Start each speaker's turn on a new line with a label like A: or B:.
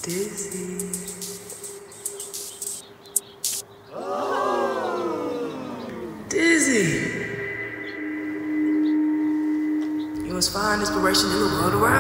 A: Dizzy. Dizzy. You must find inspiration in the world around.